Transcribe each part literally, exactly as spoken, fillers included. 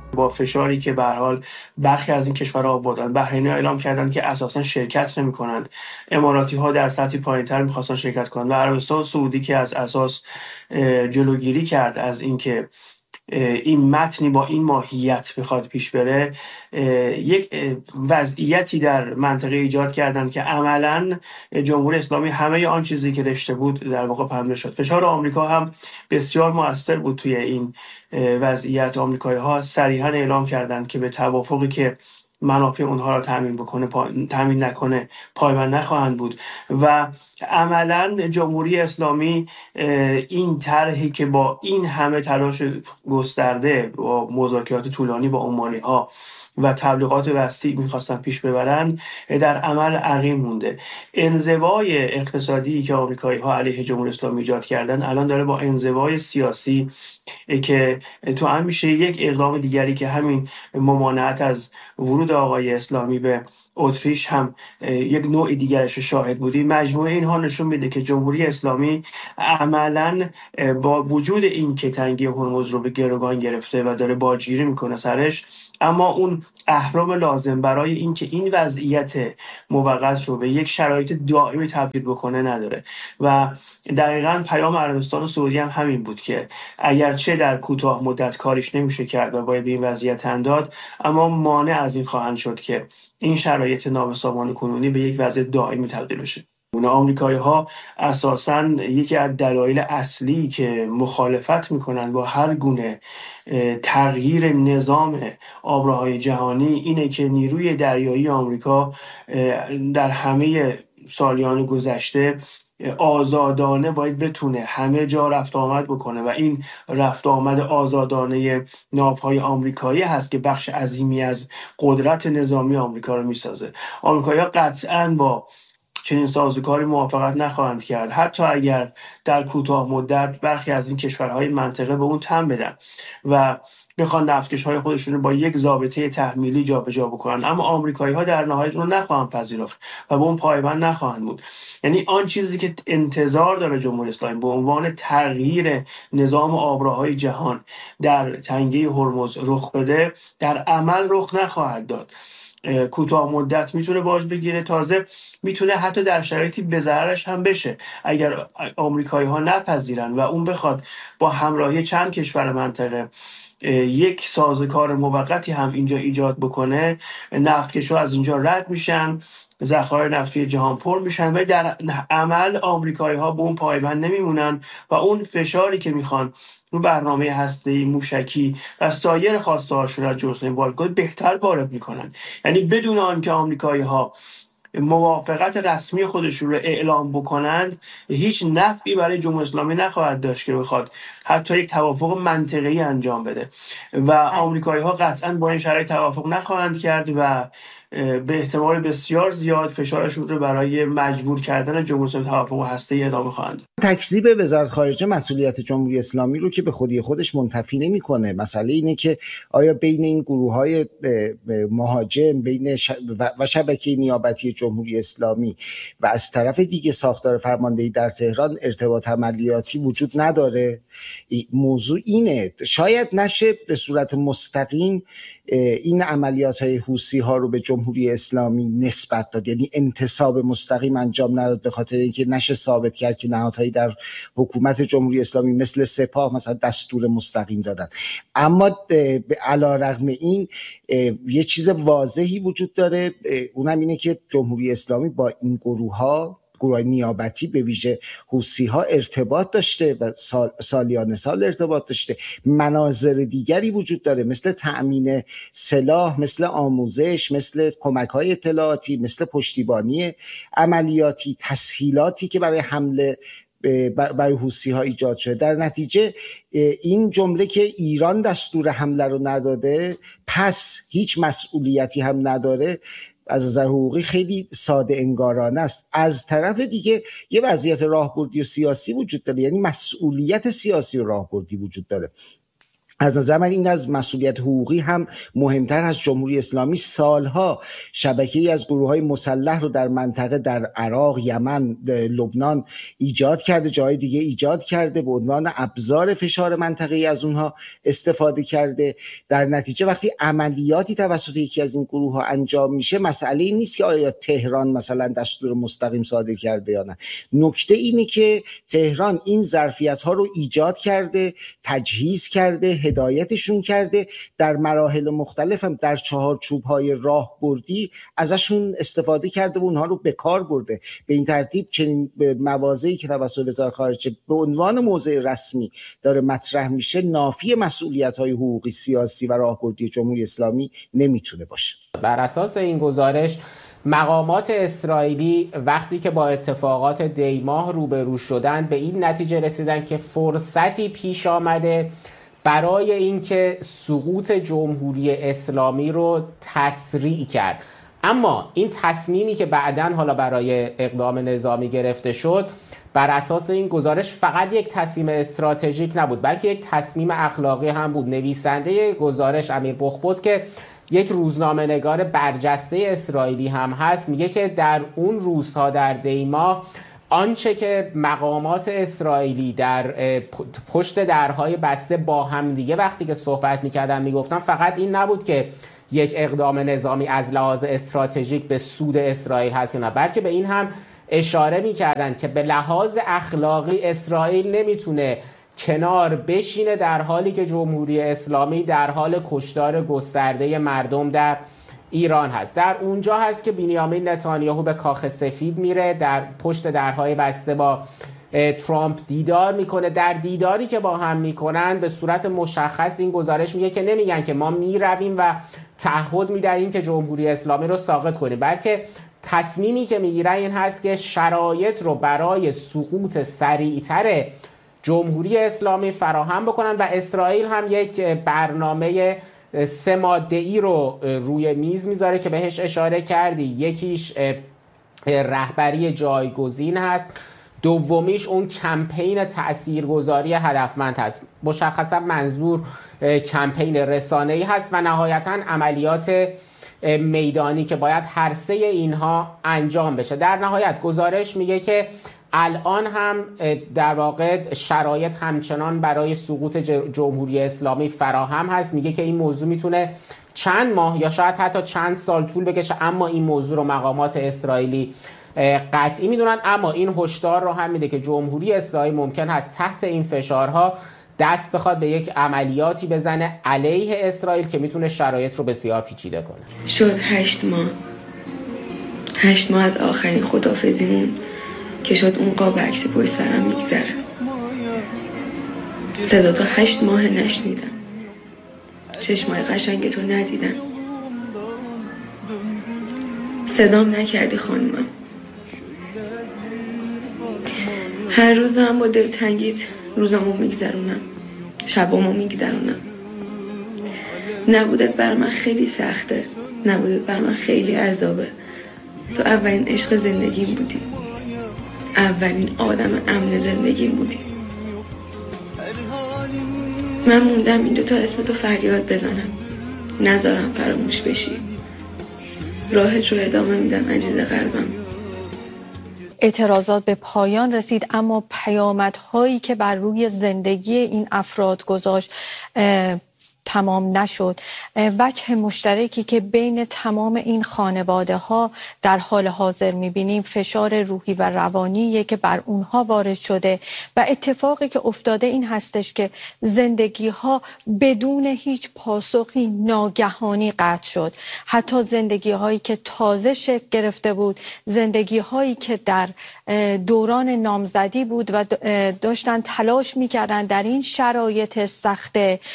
با فشاری که به هر حال برخی از این کشورها آوردن. بحرینی اعلام کردن که اساسا شرکت نمی‌کنند، اماراتی ها در سطحی پایین‌تر می‌خواستن شرکت کنند و عربستان سعودی که از اساس جلوگیری کرد از اینکه این متنی با این ماهیت بخواد پیش بره، یک وضعیتی در منطقه ایجاد کردن که عملاً جمهوری اسلامی همه آن چیزی که داشته بود در واقع پنبه شد. فشار آمریکا هم بسیار مؤثر بود توی این وضعیت. آمریکایی‌ها صریحاً اعلام کردند که به توافقی که منافع اونها را تامین بکنه پا... تامین نکنه پایبند نخواهند بود و عملاً جمهوری اسلامی این طرحی که با این همه تلاش گسترده با مذاکرات طولانی با عمانی‌ها و تبلیغات وسیع میخواستن پیش ببرن در عمل عقیم مونده. انزوای اقتصادی که آمریکایی‌ها علیه جمهوری اسلامی ایجاد کردن الان داره با انزوای سیاسی که تو هم میشه یک اقدام دیگری که همین ممانعت از ورود آقای اسلامی به اتریش هم یک نوع دیگرش شاهد بودیم. مجموعه اینها نشون میده که جمهوری اسلامی عملاً با وجود این که تنگی هرمز رو به گروگان گرفته و داره باجگیری میکنه سرش، اما اون اهرم لازم برای اینکه این وضعیت موقت رو به یک شرایط دائمی تبدیل بکنه نداره و دقیقاً پیام عربستان و سعودی هم همین بود که اگرچه در کوتاه مدت کاریش نمیشه کرد و باید به این وضعیت تن داد، اما مانع از این خواهند شد که این شرایط نابسامان کنونی به یک وضع دائمی تبدیل بشه. آمریکایی‌ها اساساً یکی از دلایل اصلی که مخالفت میکنن با هر گونه تغییر نظام آبراهای جهانی اینه که نیروی دریایی آمریکا در همه سالیان گذشته آزادانه باید بتونه همه جا رفت آمد بکنه و این رفت آمد آزادانه ناوهای آمریکایی هست که بخش عظیمی از قدرت نظامی آمریکا رو میسازه. آمریکایی‌ها قطعاً با چنین سازوکاری موافقت نخواهند کرد، حتی اگر در کوتاه مدت برخی از این کشورهای منطقه به اون تن بدن و بخوان نفتکش‌های خودشون رو با یک ضابطه تحمیلی جابجا بکنن، اما آمریکایی‌ها در نهایت اون رو نخواهند پذیرفت و به اون پایبند نخواهند بود. یعنی آن چیزی که انتظار داره جمهوری اسلامی به عنوان تغییر نظام آبراهای جهان در تنگه هرمز رخ بده در عمل رخ نخواهد داد. کوتاه مدت میتونه باج بگیره، تازه میتونه حتی در شرایطی به ضررش هم بشه اگر آمریکایی‌ها نپذیرن و اون بخواد با همراهی چند کشور منطقه یک سازوکار موقتی هم اینجا ایجاد بکنه، نفتکش‌ها از اینجا رد میشن، ذخایر نفتی جهان پر میشن و در عمل آمریکایی‌ها به اون پایبند نمیمونن و اون فشاری که میخوان رو برنامه هسته‌ای، موشکی و سایر خواسته هاشون از جمهوری اسلامی وارد کنند بهتر وارد میکنن. یعنی بدون آنکه آمریکایی‌ها موافقت رسمی خودشون رو اعلام بکنند هیچ نفعی برای جمهوری اسلامی نخواهد داشت که بخواد حتی یک توافق منطقه‌ای انجام بده و آمریکایی‌ها قطعاً با این شرایط توافق نخواهند کرد و به احتمال بسیار زیاد فشارشون رو برای مجبور کردن جمهوری اسلامی توافق هسته‌ای ادامه خواهند. تکذیب وزارت خارجه مسئولیت جمهوری اسلامی رو که به خودی خودش منتفی نمی‌کنه. مسئله اینه که آیا بین این گروه‌های مهاجم بین و شبکه نیابتی جمهوری اسلامی و از طرف دیگه ساختار فرماندهی در تهران ارتباط عملیاتی وجود نداره؟ موضوع اینه. شاید نشه به صورت مستقیم این عملیات‌های حوثی‌ها رو به جمهوری اسلامی نسبت داد، یعنی انتساب مستقیم انجام نداد، به خاطر اینکه نشه ثابت کرد که نهادهای در حکومت جمهوری اسلامی مثل سپاه مثلا دستور مستقیم دادن. اما علی‌رغم این یه چیز واضحی وجود داره، اونم اینه که جمهوری اسلامی با این گروه‌ها، گروه نیابتی به ویژه حوثی‌ها ارتباط داشته و سال، سالیان سال ارتباط داشته. مناظر دیگری وجود داره مثل تأمین سلاح، مثل آموزش، مثل کمک‌های اطلاعاتی، مثل پشتیبانی عملیاتی، تسهیلاتی که برای حمله برای حوثی‌ها ایجاد شده. در نتیجه این جمله که ایران دستور حمله رو نداده پس هیچ مسئولیتی هم نداره از نظر حقوقی خیلی ساده انگارانه است. از طرف دیگه یه وضعیت راهبردی و سیاسی وجود داره، یعنی مسئولیت سیاسی و راهبردی وجود داره. از نظر من این از مسئولیت حقوقی هم مهمتر هست. جمهوری اسلامی سالها شبکه‌ای از گروه‌های مسلح رو در منطقه، در عراق، یمن، لبنان ایجاد کرده، جای دیگه ایجاد کرده، به عنوان ابزار فشار منطقه‌ای از اونها استفاده کرده. در نتیجه وقتی عملیاتی توسط یکی از این گروه‌ها انجام میشه، مسئله این نیست که آیا تهران مثلا دستور مستقیم صادر کرده یا نه. نکته اینه که تهران این ظرفیت‌ها رو ایجاد کرده، تجهیز کرده، هدایتشون کرده، در مراحل مختلف هم در چهارچوب‌های راهبردی ازشون استفاده کرده و اونها رو به کار برده. به این ترتیب چنین مواضعی که توسط وزارت خارجه به عنوان موضع رسمی داره مطرح میشه، نافی مسئولیت‌های حقوقی، سیاسی و راهبردی جمهوری اسلامی نمیتونه باشه. بر اساس این گزارش مقامات اسرائیلی وقتی که با اتفاقات دیماه روبرو شدن به این نتیجه رسیدن که فرصتی پیش آمده برای اینکه سقوط جمهوری اسلامی رو تسریع کرد. اما این تصمیمی که بعداً حالا برای اقدام نظامی گرفته شد بر اساس این گزارش فقط یک تصمیم استراتژیک نبود، بلکه یک تصمیم اخلاقی هم بود. نویسنده گزارش امیر بخبود که یک روزنامه نگار برجسته اسرائیلی هم هست میگه که در اون روزها در دیما آنچه که مقامات اسرائیلی در پشت درهای بسته با هم دیگه وقتی که صحبت میکردن میگفتن فقط این نبود که یک اقدام نظامی از لحاظ استراتژیک به سود اسرائیل هست یا نه، بلکه به این هم اشاره میکردن که به لحاظ اخلاقی اسرائیل نمیتونه کنار بشینه در حالی که جمهوری اسلامی در حال کشتار گسترده مردم در ایران هست. در اونجا هست که بنیامین نتانیاهو به کاخ سفید میره، در پشت درهای بسته با ترامپ دیدار میکنه. در دیداری که با هم میکنن به صورت مشخص این گزارش میگه که نمیگن که ما میرویم و تعهد میدهیم که جمهوری اسلامی رو ساقط کنیم، بلکه تصمیمی که میگیرن این هست که شرایط رو برای سقوط سریعتر جمهوری اسلامی فراهم بکنن و اسرائیل هم یک برنامه سه ماده‌ای رو روی میز میذاره که بهش اشاره کردی. یکیش رهبری جایگزین هست، دومیش اون کمپین تاثیرگذاری هدفمند هست، مشخصا منظور کمپین رسانه‌ای هست، و نهایتاً عملیات میدانی که باید هر سه اینها انجام بشه. در نهایت گزارش میگه که الان هم در واقع شرایط همچنان برای سقوط جمهوری اسلامی فراهم هست. میگه که این موضوع میتونه چند ماه یا شاید حتی چند سال طول بکشه، اما این موضوع رو مقامات اسرائیلی قطعی میدونن. اما این هشدار رو هم میده که جمهوری اسلامی ممکن هست تحت این فشارها دست بخواد به یک عملیاتی بزنه علیه اسرائیل که میتونه شرایط رو بسیار پیچیده کنه. شد هشت ماه هشت ماه از آخرین خداحافظیمون که شد اون قاب عکس پشت سرم میگذره. صدا تا هشت ماه نشنیدم، چشمای قشنگ تو ندیدم، صدام نکردی خانمم. هر روز هم با دلتنگیت روزامو میگذرونم، شبامو میگذرونم. نبودت بر من خیلی سخته، نبودت بر من خیلی عذابه. تو اولین عشق زندگیم بودی، اولین آدم امن زندگیم بودی. من موندم این دوتا اسم تو فریاد بزنم، نذارم فراموش بشی. راحت رو ادامه میدم عزیز قلبم. اعتراضات به پایان رسید، اما پیامدهایی که بر روی زندگی این افراد گذاشت تمام نشد. وجه مشترکی که بین تمام این خانواده ها در حال حاضر میبینیم فشار روحی و روانیه که بر اونها وارد شده و اتفاقی که افتاده این هستش که زندگی ها بدون هیچ پاسخی ناگهانی قطع شد. حتی زندگی هایی که تازه شکل گرفته بود، زندگی هایی که در دوران نامزدی بود و داشتن تلاش میکردن در این شرایط سخت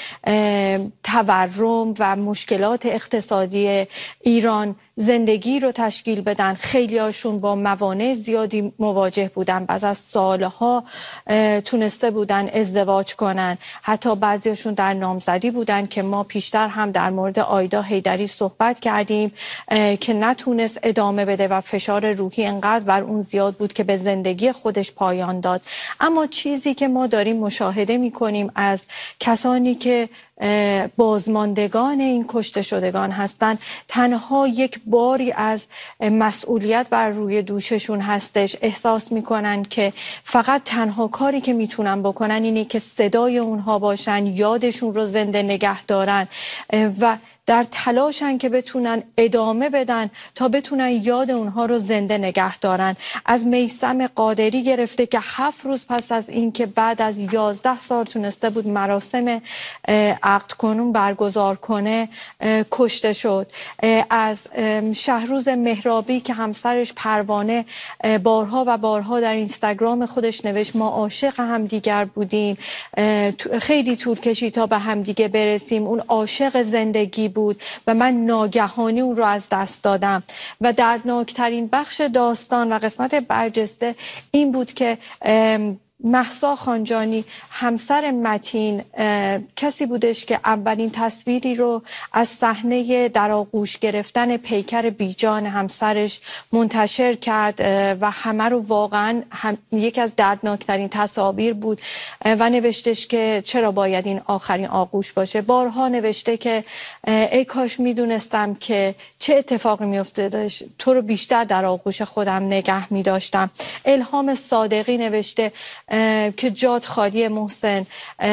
تورم و مشکلات اقتصادی ایران زندگی رو تشکیل بدن. خیلی هاشون با موانع زیادی مواجه بودن، بعد از سالها تونسته بودن ازدواج کنن، حتی بعضیشون در نامزدی بودن که ما پیشتر هم در مورد آیدا حیدری صحبت کردیم که نتونست ادامه بده و فشار روحی انقدر بر اون زیاد بود که به زندگی خودش پایان داد. اما چیزی که ما داریم مشاهده میکنیم از کسانی که بازماندگان این کشته شدگان هستن، تنها یک باری از مسئولیت بر روی دوششون هستش. احساس میکنن که فقط تنها کاری که میتونن بکنن اینه که صدای اونها باشن، یادشون رو زنده نگه دارن و در تلاشن که بتونن ادامه بدن تا بتونن یاد اونها رو زنده نگه دارن. از میثم قادری گرفته که هفت روز پس از این که بعد از یازده سال تونسته بود مراسم عقد کنون برگزار کنه کشته شد. از شهروز مهرابی که همسرش پروانه بارها و بارها در اینستاگرام خودش نوشت ما عاشق همدیگر بودیم، خیلی طول کشید تا به همدیگه برسیم، اون عاشق زندگی بود و من ناگهانی اون رو از دست دادم. و دردناکترین بخش داستان و قسمت برجسته این بود که مهسا خانجانی همسر متین کسی بودش که اولین تصویری رو از صحنه در آغوش گرفتن پیکر بیجان همسرش منتشر کرد و همه رو واقعا هم یکی از دردناکترین تصاویر بود و نوشتش که چرا باید این آخرین آغوش باشه. بارها نوشته که ای کاش میدونستم که چه اتفاقی میافتادش، تو رو بیشتر در آغوش خودم نگه میداشتم. الهام صادقی نوشته که جات خالی محسن،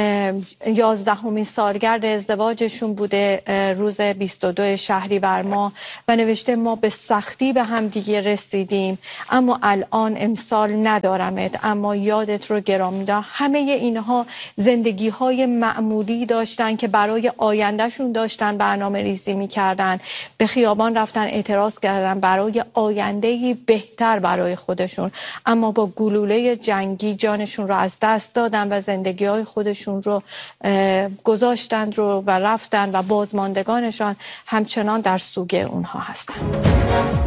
یازدهمین سالگرد ازدواجشون بوده روز بیست و دو شهریور ماه و نوشته ما به سختی به هم دیگه رسیدیم اما الان امسال ندارمت اما یادت رو گرامی دارم. همه اینها زندگی های معمولی داشتن که برای آیندهشون داشتن برنامه ریزی میکردن، به خیابان رفتن اعتراض کردن برای آیندهی بهتر برای خودشون، اما با گلوله جنگی جانشون رو از دست دادن و زندگی های خودشون رو گذاشتند رو و رفتن و بازماندگانشان همچنان در سوگ اونها هستند.